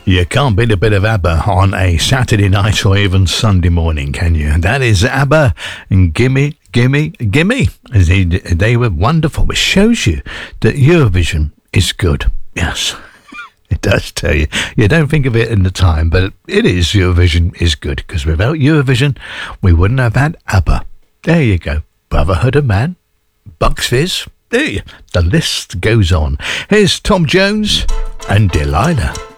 You can't beat a bit of ABBA on a Saturday night or even Sunday morning, can you? That is ABBA and Gimme, Gimme, Gimme. They were wonderful. It shows you that Eurovision is good. Yes, it does tell you. You don't think of it in the time, but it is. Eurovision is good, because without Eurovision, we wouldn't have had ABBA. There you go. Brotherhood of Man, Bucks Fizz. There you. The list goes on. Here's Tom Jones and Delilah.